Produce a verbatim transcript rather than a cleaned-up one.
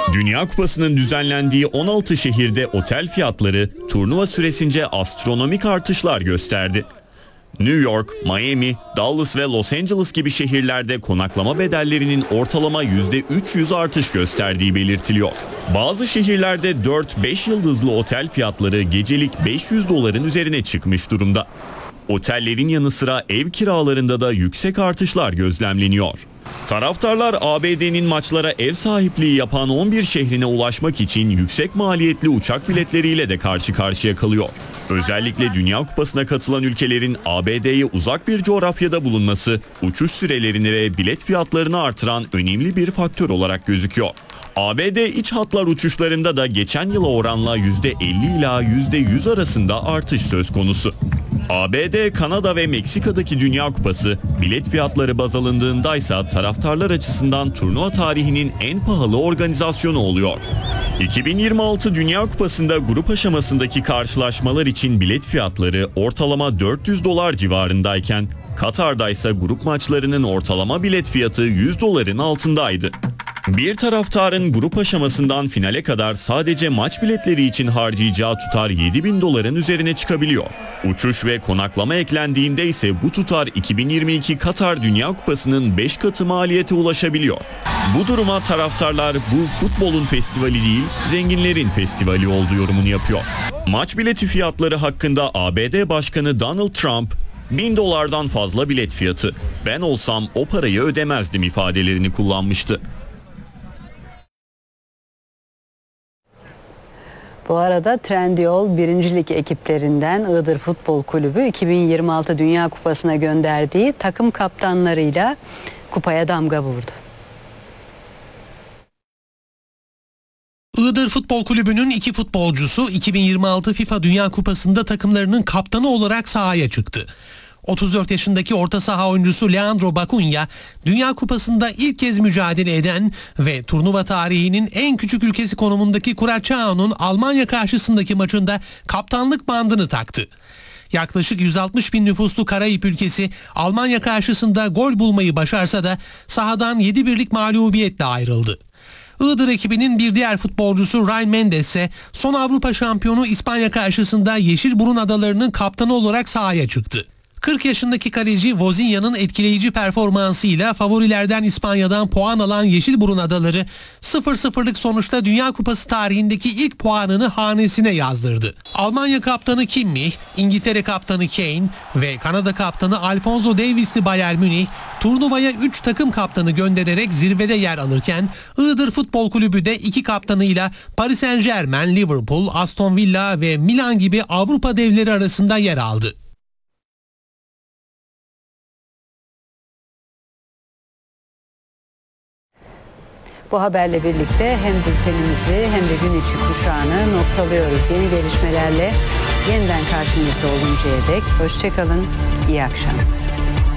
Dünya Kupası'nın düzenlendiği on altı şehirde otel fiyatları turnuva süresince astronomik artışlar gösterdi. New York, Miami, Dallas ve Los Angeles gibi şehirlerde konaklama bedellerinin ortalama yüzde üç yüz artış gösterdiği belirtiliyor. Bazı şehirlerde dört beş yıldızlı otel fiyatları gecelik beş yüz doların üzerine çıkmış durumda. Otellerin yanı sıra ev kiralarında da yüksek artışlar gözlemleniyor. Taraftarlar A B D'nin maçlara ev sahipliği yapan on bir şehrine ulaşmak için yüksek maliyetli uçak biletleriyle de karşı karşıya kalıyor. Özellikle Dünya Kupası'na katılan ülkelerin A B D'ye uzak bir coğrafyada bulunması, uçuş sürelerini ve bilet fiyatlarını artıran önemli bir faktör olarak gözüküyor. A B D iç hatlar uçuşlarında da geçen yıla oranla yüzde elli ila yüzde yüz arasında artış söz konusu. A B D, Kanada ve Meksika'daki Dünya Kupası bilet fiyatları baz alındığındaysa taraftarlar açısından turnuva tarihinin en pahalı organizasyonu oluyor. iki bin yirmi altı Dünya Kupası'nda grup aşamasındaki karşılaşmalar için bilet fiyatları ortalama dört yüz dolar civarındayken Katar'da ise grup maçlarının ortalama bilet fiyatı yüz doların altındaydı. Bir taraftarın grup aşamasından finale kadar sadece maç biletleri için harcayacağı tutar yedi bin doların üzerine çıkabiliyor. Uçuş ve konaklama eklendiğinde ise bu tutar iki bin yirmi iki Katar Dünya Kupası'nın beş katı maliyete ulaşabiliyor. Bu duruma taraftarlar bu futbolun festivali değil, zenginlerin festivali olduğu yorumunu yapıyor. Maç bileti fiyatları hakkında A B D Başkanı Donald Trump, bin dolardan fazla bilet fiyatı, ben olsam o parayı ödemezdim ifadelerini kullanmıştı. Bu arada Trendyol birincilik ekiplerinden Iğdır Futbol Kulübü iki bin yirmi altı Dünya Kupası'na gönderdiği takım kaptanlarıyla kupaya damga vurdu. Iğdır Futbol Kulübü'nün iki futbolcusu iki bin yirmi altı FIFA Dünya Kupası'nda takımlarının kaptanı olarak sahaya çıktı. otuz dört yaşındaki orta saha oyuncusu Leandro Bacunha, Dünya Kupası'nda ilk kez mücadele eden ve turnuva tarihinin en küçük ülkesi konumundaki Curaçao'nun Almanya karşısındaki maçında kaptanlık bandını taktı. Yaklaşık yüz altmış bin nüfuslu Karayip ülkesi Almanya karşısında gol bulmayı başarsa da sahadan yedi birlik mağlubiyetle ayrıldı. Iğdır ekibinin bir diğer futbolcusu Ryan Mendes ise son Avrupa şampiyonu İspanya karşısında Yeşilburun Adaları'nın kaptanı olarak sahaya çıktı. kırk yaşındaki kaleci Vozinha'nın etkileyici performansıyla favorilerden İspanya'dan puan alan Yeşilburun Adaları sıfır sıfırlık sonuçta Dünya Kupası tarihindeki ilk puanını hanesine yazdırdı. Almanya kaptanı Kimmich, İngiltere kaptanı Kane ve Kanada kaptanı Alphonso Davies'li Bayern Münih turnuvaya üç takım kaptanı göndererek zirvede yer alırken Iğdır Futbol Kulübü de iki kaptanıyla Paris Saint-Germain, Liverpool, Aston Villa ve Milan gibi Avrupa devleri arasında yer aldı. Bu haberle birlikte hem bültenimizi hem de gün içi kuşağını noktalıyoruz. Yeni gelişmelerle yeniden karşınızda oluncaya dek hoşça kalın, iyi akşamlar.